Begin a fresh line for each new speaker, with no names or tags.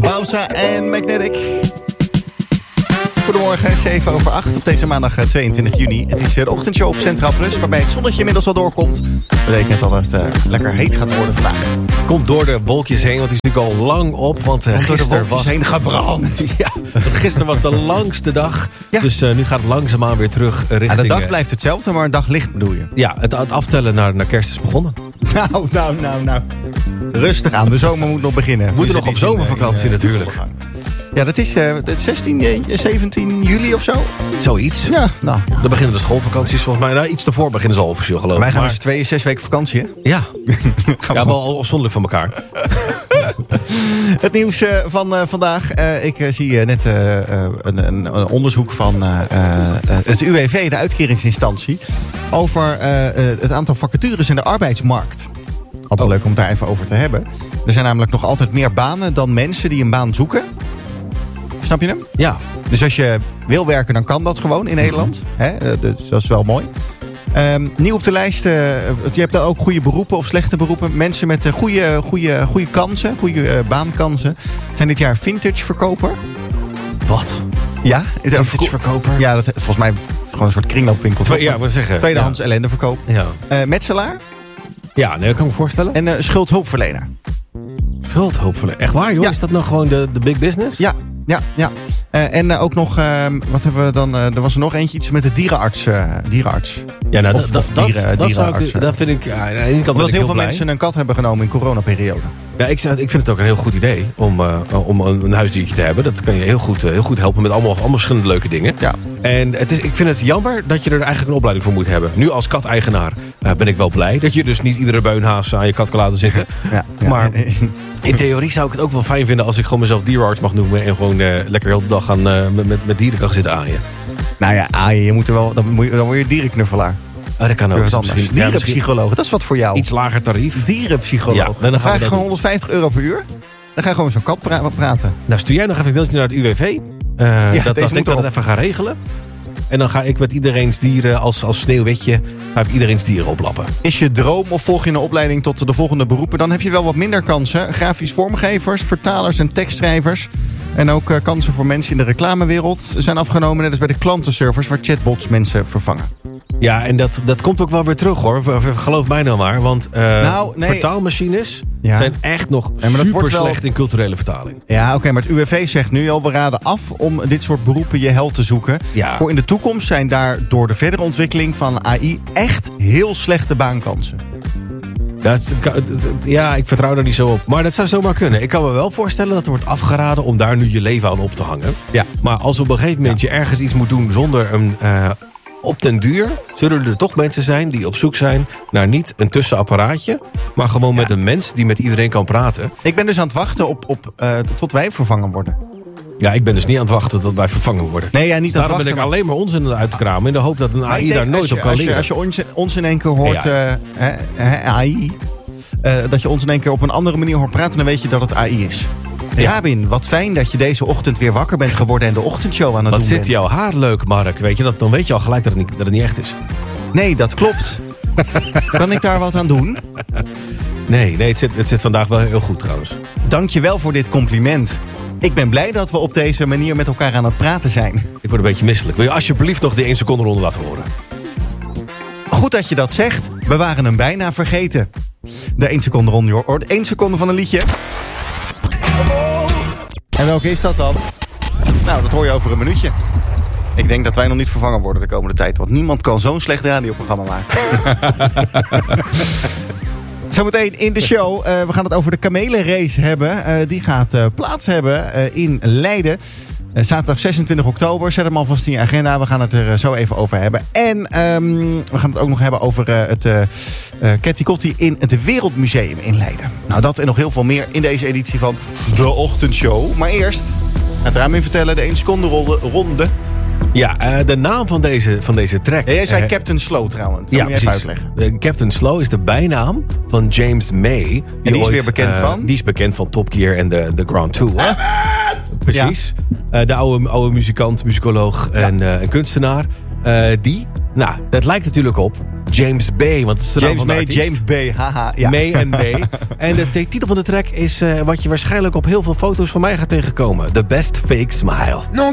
Bausa en Magnetic. Goedemorgen, 7:07 op deze maandag 22 juni. Het is de ochtendshow op Centraal Plus, waarbij het zonnetje inmiddels al doorkomt. Dat betekent dat het lekker heet gaat worden vandaag.
Komt door de wolkjes heen, want die is natuurlijk al lang op. Want gisteren was
heen gebrand.
Ja, want gisteren was de langste dag. Ja. Dus nu gaat het langzaamaan weer terug richting...
de dag blijft hetzelfde, maar een dag licht bedoel je?
Ja, het aftellen naar kerst is begonnen.
Nou. Rustig aan, de zomer moet nog beginnen.
We moeten nog op zomervakantie natuurlijk.
Ja, dat is 16, 17 juli of zo.
Zoiets.
Ja, nou.
Dan beginnen de schoolvakanties volgens mij. Nou, iets daarvoor beginnen ze al officieel geloof ik.
Wij gaan dus 2, 6 weken vakantie, hè?
Ja. Ja, wel afzonderlijk van elkaar.
Het nieuws van vandaag. Ik zie net een onderzoek van het UWV, de uitkeringsinstantie, over het aantal vacatures in de arbeidsmarkt. Altijd leuk om het daar even over te hebben. Er zijn namelijk nog altijd meer banen dan mensen die een baan zoeken. Snap je hem?
Ja.
Dus als je wil werken, dan kan dat gewoon in Nederland. Dus dat is wel mooi. Nieuw op de lijst. Je hebt daar ook goede beroepen of slechte beroepen. Mensen met goede kansen, goede baankansen. Zijn dit jaar vintage verkoper.
Wat?
Ja.
Vintage verkoper?
Ja, dat volgens mij gewoon een soort kringloopwinkel.
Ja, wat zeggen.
Tweedehands ellendeverkoop.
Ja.
Metselaar.
Ja, nee, dat kan ik me voorstellen.
En schuldhulpverlener.
Schuldhulpverlener? Echt waar, joh? Ja. Is dat nou gewoon de big business?
Ja. En ook nog, wat hebben we dan? Er was er nog eentje, iets met de dierenarts.
Ja, nou, dat vind ik... Ja,
omdat heel veel mensen een kat hebben genomen in coronaperiode.
Ja, ik vind het ook een heel goed idee om een huisdiertje te hebben. Dat kan je heel goed helpen met allemaal verschillende leuke dingen. Ja. En ik vind het jammer dat je er eigenlijk een opleiding voor moet hebben. Nu als kateigenaar ben ik wel blij dat je dus niet iedere beunhaas aan je kat kan laten zitten. Ja. Maar in theorie zou ik het ook wel fijn vinden als ik gewoon mezelf dierenarts mag noemen en gewoon lekker heel de dag met dieren kan zitten aaien.
Nou ja, aaien, je moet er wel, dan word je dierenknuffelaar.
Dat kan ook.
Dierenpsycholoog, dat is wat voor jou.
Iets lager tarief.
Dierenpsycholoog. Ja, dan vraag je gewoon €150 per uur. Dan ga je gewoon met zo'n kat praten.
Nou, stuur jij nog even een mailtje naar het UWV. Dat ik dat even ga regelen. En dan ga ik met iedereen's dieren als sneeuwwitje iedereen's dieren oplappen.
Is je droom of volg je een opleiding tot de volgende beroepen? Dan heb je wel wat minder kansen. Grafisch vormgevers, vertalers en tekstschrijvers. En ook kansen voor mensen in de reclamewereld zijn afgenomen. Net als bij de klantenservice waar chatbots mensen vervangen.
Ja, en dat komt ook wel weer terug hoor. Geloof mij nou maar. Want vertaalmachines zijn echt nog super slecht in culturele vertaling.
Ja, oké, maar het UWV zegt nu al, we raden af om dit soort beroepen je held te zoeken. Ja. Voor in de toekomst zijn daar door de verdere ontwikkeling van AI echt heel slechte baankansen.
Ja, ik vertrouw daar niet zo op. Maar dat zou zomaar kunnen. Ik kan me wel voorstellen dat er wordt afgeraden om daar nu je leven aan op te hangen. Ja. Maar als op een gegeven moment je ergens iets moet doen zonder een... op den duur zullen er toch mensen zijn die op zoek zijn naar niet een tussenapparaatje, maar gewoon met een mens die met iedereen kan praten.
Ik ben dus aan het wachten tot wij vervangen worden.
Ja, ik ben dus niet aan het wachten tot wij vervangen worden.
Nee, ja, niet
dus
aan het wachten.
Ben ik alleen maar onzin uit te kramen in de hoop dat een AI daar nooit op kan leren.
Als je ons in één keer hoort, AI, dat je ons in één keer op een andere manier hoort praten, dan weet je dat het AI is. Ja. Rabin, wat fijn dat je deze ochtend weer wakker bent geworden en de ochtendshow aan het doen bent.
Wat zit jouw haar leuk, Mark? Weet je, dan weet je al gelijk dat het niet echt is.
Nee, dat klopt. Kan ik daar wat aan doen?
Nee, het zit vandaag wel heel goed trouwens.
Dank je wel voor dit compliment. Ik ben blij dat we op deze manier met elkaar aan het praten zijn.
Ik word een beetje misselijk. Wil je alsjeblieft nog de 1 seconde ronde laten horen?
Goed dat je dat zegt. We waren hem bijna vergeten. De 1 seconde ronde, hoor. 1 seconde van een liedje. En welke is dat dan? Nou, dat hoor je over een minuutje. Ik denk dat wij nog niet vervangen worden de komende tijd. Want niemand kan zo'n slecht radioprogramma maken. Zometeen in de show. We gaan het over de kamelenrace hebben. Die gaat plaats hebben in Leiden. Zaterdag 26 oktober. Zet hem alvast in je agenda. We gaan het er zo even over hebben. En we gaan het ook nog hebben over het Ketty Kotti in het Wereldmuseum in Leiden. Nou, dat en nog heel veel meer in deze editie van De Ochtendshow. Maar eerst, het raam in vertellen, de 1 seconde ronde.
Ja, de naam van deze track.
Ja, jij zei Captain Slow trouwens. Dat moet je even uitleggen.
Captain Slow is de bijnaam van James May.
En die is weer bekend van?
Die is bekend van Top Gear en de Grand Tour. Precies. Ja. De oude muzikant, muzikoloog en kunstenaar. Dat lijkt natuurlijk op James Bay. Want het is de naam van de artiest.
James Bay, haha. Ja.
May en Bay. En de titel van de track is wat je waarschijnlijk op heel veel foto's van mij gaat tegenkomen. The Best Fake Smile.
No